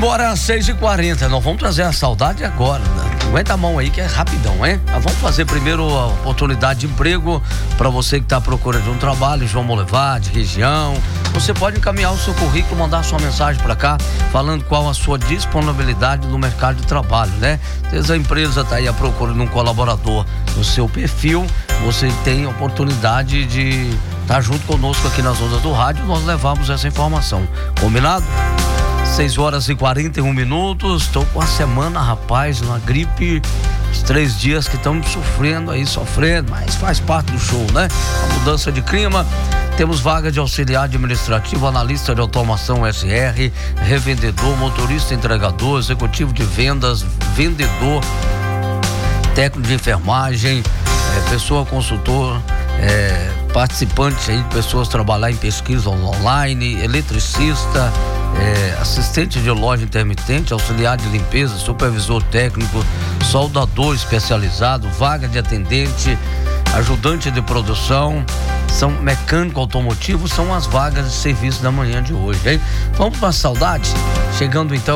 Embora 6h40, nós vamos trazer a saudade agora, né? Aguenta a mão aí que é rapidão, hein? Mas vamos fazer primeiro a oportunidade de emprego para você que está procurando um trabalho, João Molevade, região. Você pode encaminhar o seu currículo, mandar sua mensagem para cá, falando qual a sua disponibilidade no mercado de trabalho, né? Se a empresa está aí à procura de um colaborador no seu perfil, você tem a oportunidade de estar junto conosco aqui nas ondas do rádio, nós levamos essa informação. Combinado? 6h41. Estou com a semana, rapaz, uma gripe, os 3 dias que estamos sofrendo, mas faz parte do show, né? A mudança de clima. Temos vaga de auxiliar administrativo, analista de automação SR, revendedor, motorista entregador, executivo de vendas, vendedor, técnico de enfermagem, pessoa consultor, participante aí de pessoas trabalhar em pesquisa online, eletricista, assistente de loja intermitente, auxiliar de limpeza, supervisor técnico, soldador especializado, vaga de atendente, ajudante de produção, são mecânico automotivo, são as vagas de serviço da manhã de hoje, hein? Vamos para a saudade? Chegando então